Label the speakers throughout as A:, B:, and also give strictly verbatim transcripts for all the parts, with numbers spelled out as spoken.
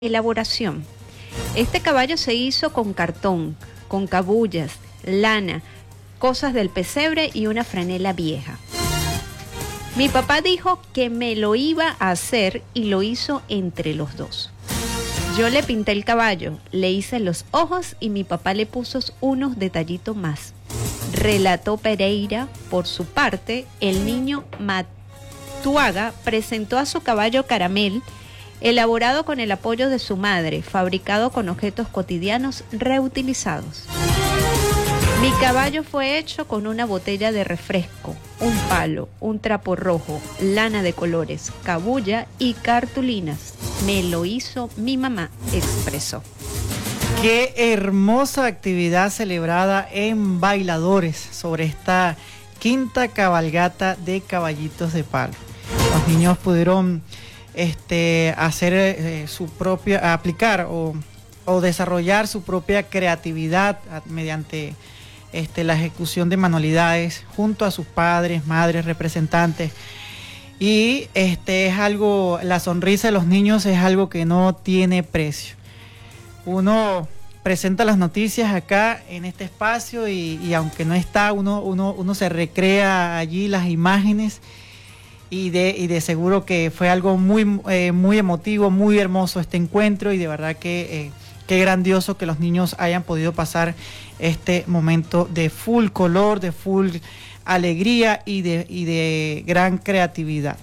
A: elaboración. Este caballo se hizo con cartón, con cabullas, lana, cosas del pesebre y una franela vieja. Mi papá dijo que me lo iba a hacer y lo hizo entre los dos. Yo le pinté el caballo, le hice los ojos y mi papá le puso unos detallitos más. Relató Pereira. Por su parte, el niño Matuaga presentó a su caballo Caramel, elaborado con el apoyo de su madre, fabricado con objetos cotidianos reutilizados. Mi caballo fue hecho con una botella de refresco, un palo, un trapo rojo, lana de colores, cabulla y cartulinas. Me lo hizo mi mamá, expresó.
B: Qué hermosa actividad celebrada en Bailadores sobre esta quinta cabalgata de caballitos de palo. Los niños pudieron este, hacer eh, su propia, aplicar o, o desarrollar su propia creatividad mediante este, la ejecución de manualidades junto a sus padres, madres, representantes. Y este es algo, la sonrisa de los niños es algo que no tiene precio. Uno presenta las noticias acá en este espacio y, y aunque no está, uno, uno, uno se recrea allí las imágenes y de, y de seguro que fue algo muy, eh, muy emotivo, muy hermoso este encuentro y de verdad que eh, qué grandioso que los niños hayan podido pasar este momento de full color, de full alegría y de, y de gran creatividad.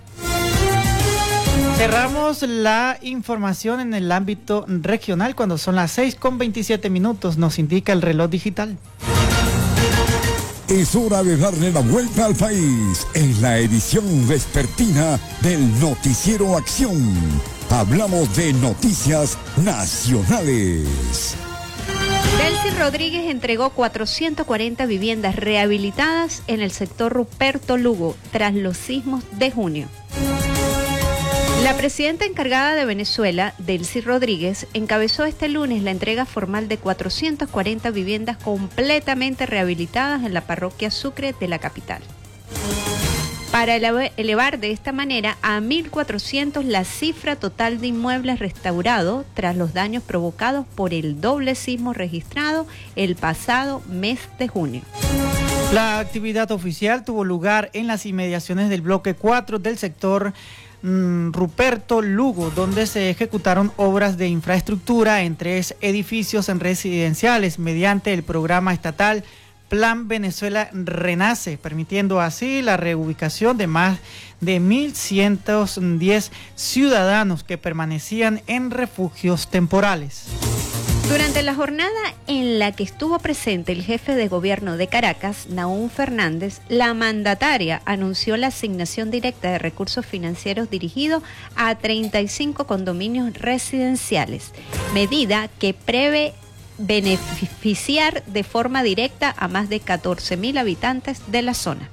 B: Cerramos la información en el ámbito regional cuando son las seis con veintisiete minutos, nos indica el reloj digital.
C: Es hora de darle la vuelta al país en la edición vespertina del Noticiero Acción. Hablamos de noticias nacionales.
A: Delcy Rodríguez entregó cuatrocientas cuarenta viviendas rehabilitadas en el sector Ruperto Lugo tras los sismos de junio. La presidenta encargada de Venezuela, Delcy Rodríguez, encabezó este lunes la entrega formal de cuatrocientas cuarenta viviendas completamente rehabilitadas en la parroquia Sucre de la capital, para elevar de esta manera a mil cuatrocientos la cifra total de inmuebles restaurados tras los daños provocados por el doble sismo registrado el pasado mes de junio.
B: La actividad oficial tuvo lugar en las inmediaciones del bloque cuatro del sector mmm, Ruperto Lugo, donde se ejecutaron obras de infraestructura en tres edificios residenciales mediante el programa estatal Plan Venezuela Renace, permitiendo así la reubicación de más de mil ciento diez ciudadanos que permanecían en refugios temporales.
A: Durante la jornada en la que estuvo presente el jefe de gobierno de Caracas, Nahum Fernández, la mandataria anunció la asignación directa de recursos financieros dirigidos a treinta y cinco condominios residenciales, medida que prevé beneficiar de forma directa a más de catorce mil habitantes de la zona.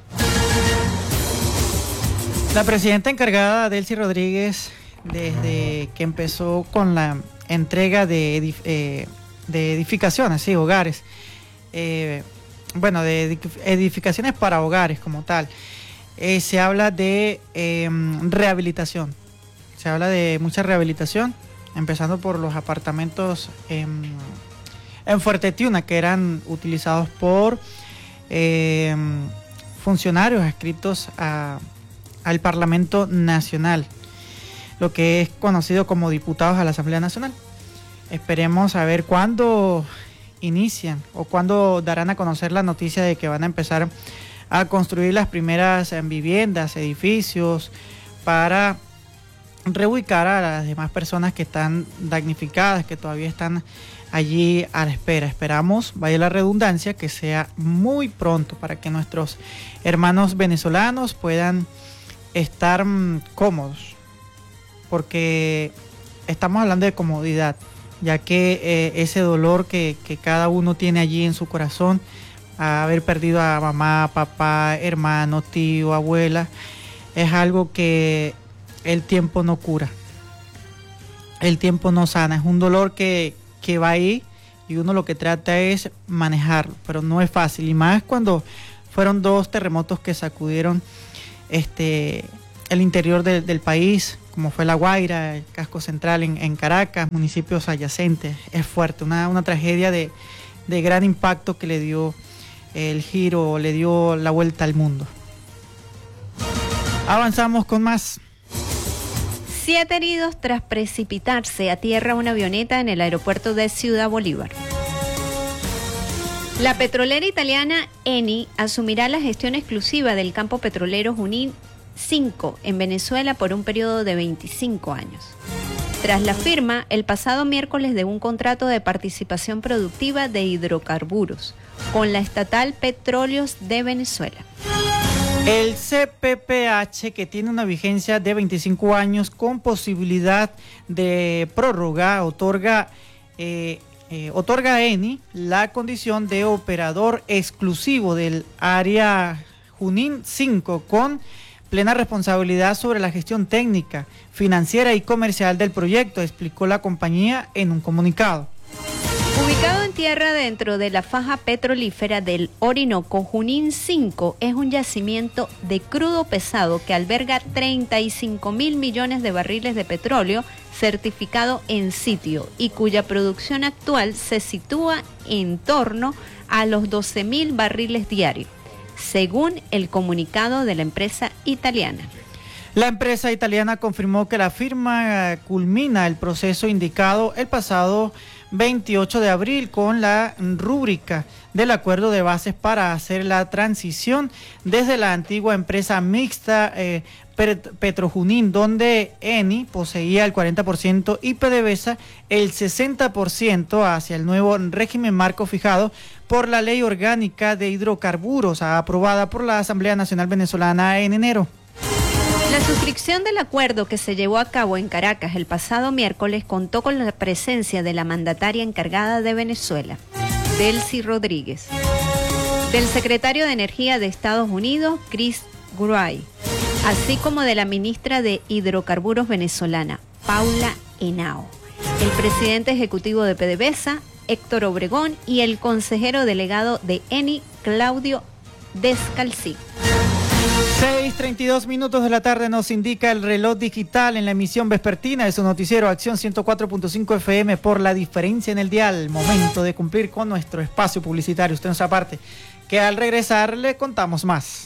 B: La presidenta encargada, Delcy Rodríguez, desde que empezó con la entrega de, edif eh, de edificaciones, sí, hogares, eh, bueno, de edificaciones para hogares como tal, eh, se habla de eh, rehabilitación, se habla de mucha rehabilitación, empezando por los apartamentos eh, en Fuerte Tiuna, que eran utilizados por eh, funcionarios adscritos a, al Parlamento Nacional, lo que es conocido como diputados a la Asamblea Nacional. Esperemos a ver cuándo inician o cuándo darán a conocer la noticia de que van a empezar a construir las primeras viviendas, edificios, para reubicar a las demás personas que están damnificadas, que todavía están allí a la espera. Esperamos, vaya la redundancia, que sea muy pronto para que nuestros hermanos venezolanos puedan estar mmm, cómodos, porque estamos hablando de comodidad, ya que eh, ese dolor que, que cada uno tiene allí en su corazón, a haber perdido a mamá, papá, hermano, tío, abuela, es algo que el tiempo no cura, el tiempo no sana, es un dolor que, que va ahí y uno lo que trata es manejarlo, pero no es fácil, y más cuando fueron dos terremotos que sacudieron este el interior de, del país, como fue La Guaira, el Casco Central en, en Caracas, municipios adyacentes. Es fuerte, una, una tragedia de, de gran impacto que le dio el giro, le dio la vuelta al mundo. Avanzamos con más.
A: Siete heridos tras precipitarse a tierra una avioneta en el aeropuerto de Ciudad Bolívar. La petrolera italiana Eni asumirá la gestión exclusiva del campo petrolero Junín cinco en Venezuela por un periodo de veinticinco años. Tras la firma el pasado miércoles de un contrato de participación productiva de hidrocarburos con la estatal Petróleos de Venezuela.
B: El C P P H, que tiene una vigencia de veinticinco años con posibilidad de prórroga, otorga, eh, eh, otorga a Eni la condición de operador exclusivo del área Junín cinco con plena responsabilidad sobre la gestión técnica, financiera y comercial del proyecto, explicó la compañía en un comunicado.
A: Ubicado en tierra dentro de la faja petrolífera del Orinoco, Junín cinco es un yacimiento de crudo pesado que alberga treinta y cinco mil millones de barriles de petróleo certificado en sitio y cuya producción actual se sitúa en torno a los doce mil barriles diarios, según el comunicado de la empresa italiana.
B: La empresa italiana confirmó que la firma culmina el proceso indicado el pasado veintiocho de abril con la rúbrica del acuerdo de bases para hacer la transición desde la antigua empresa mixta eh, Petrojunín, donde Eni poseía el cuarenta por ciento y PDVSA el sesenta por ciento, hacia el nuevo régimen marco fijado por la Ley Orgánica de Hidrocarburos, aprobada por la Asamblea Nacional Venezolana en enero.
A: La suscripción del acuerdo que se llevó a cabo en Caracas el pasado miércoles contó con la presencia de la mandataria encargada de Venezuela, Delcy Rodríguez, del secretario de Energía de Estados Unidos, Chris Wray, así como de la ministra de Hidrocarburos venezolana, Paula Henao, el presidente ejecutivo de PDVSA, Héctor Obregón, y el consejero delegado de Eni, Claudio Descalcí.
B: seis treinta y dos minutos de la tarde nos indica el reloj digital en la emisión vespertina de su noticiero Acción ciento cuatro punto cinco F M por La Diferencia en el dial. Momento de cumplir con nuestro espacio publicitario. Usted nos aparte, que al regresar le contamos más.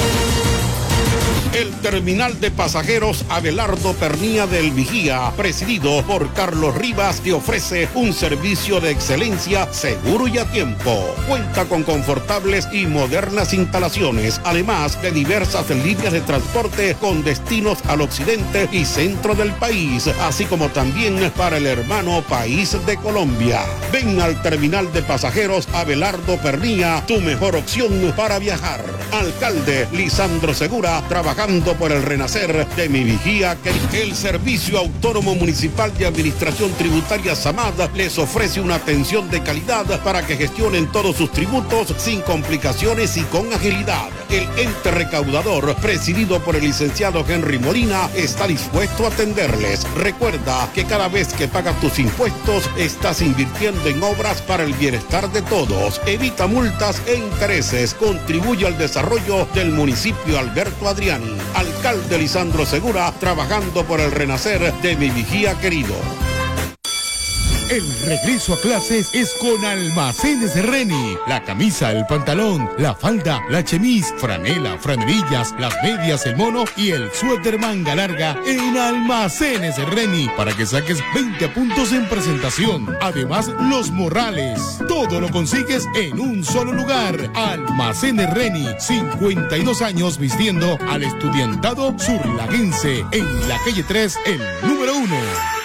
D: El terminal de pasajeros Abelardo Pernía del Vigía, presidido por Carlos Rivas, te ofrece un servicio de excelencia seguro y a tiempo. Cuenta con confortables y modernas instalaciones, además de diversas líneas de transporte con destinos al occidente y centro del país, así como también para el hermano país de Colombia. Ven al terminal de pasajeros Abelardo Pernía, tu mejor opción para viajar. Alcalde Lisandro Segura, trabajando por el renacer de mi Vigía. El Servicio Autónomo Municipal de Administración Tributaria SAMAD les ofrece una atención de calidad para que gestionen todos sus tributos sin complicaciones y con agilidad. El ente recaudador, presidido por el licenciado Henry Molina, está dispuesto a atenderles. Recuerda que cada vez que pagas tus impuestos, estás invirtiendo en obras para el bienestar de todos. Evita multas e intereses. Contribuye al desarrollo del municipio Alberto Adriani. Alcalde Lisandro Segura, trabajando por el renacer de mi Vigía querido.
E: El regreso a clases es con Almacenes Reni. La camisa, el pantalón, la falda, la chemise, franela, franerillas, las medias, el mono y el suéter manga larga en Almacenes Reni para que saques veinte puntos en presentación. Además, los morrales. Todo lo consigues en un solo lugar. Almacenes Reni, cincuenta y dos años vistiendo al estudiantado surlaguense en la calle tres, el número uno.